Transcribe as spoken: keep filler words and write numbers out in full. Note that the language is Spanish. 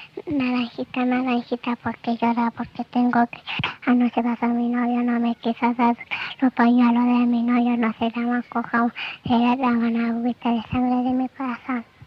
Naranjita, naranjita, porque llora, porque tengo que anoche pasó mi novio, no me quiso dar los pañuelos de mi novio, no se llaman cojón, se llaman agüita de sangre de mi corazón.